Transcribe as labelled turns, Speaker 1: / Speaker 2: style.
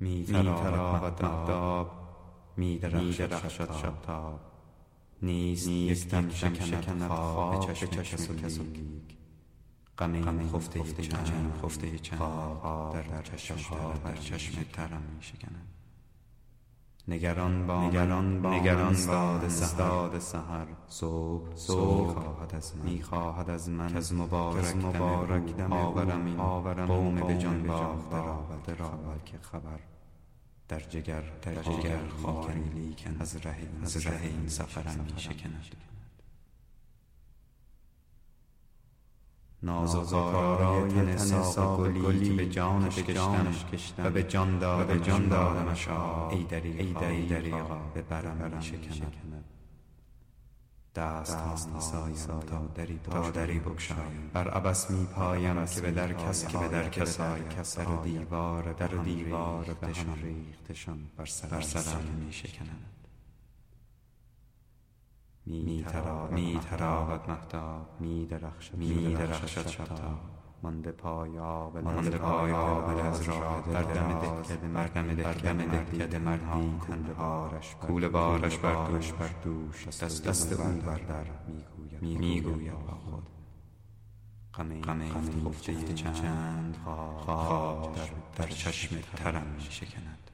Speaker 1: می تراود مهتاب، می درخشد شبتاب. نیست یک دم شکند خواب به چشم کسولیک. غم خفته چند خواب در چشم ترم می شکند. نگران باد سحر صبح می خواهد از من کز مبارک دم آورم قوم به جان باخته را که خبر در جگر خواهی، لیکن از ره این سفرم می شکند. ناز و آرای تن ساق گلی که به جانش کشتم و به جان دادمش ای دریغا به برم می شکند. دست ها می سایم تا دری بگشایم، بر عبث می پایم که به در کس آیم. در و دیوار بهان ریختشان بر سرم می شکند. می تراود مهتاب، می درخشد شبتاب. مانده پای آبله از راه در دم دهکده مردی کوله بارش بر دوش دست او بر در می گوید با خود غم خفته چند خواب در چشم ترم می شکند.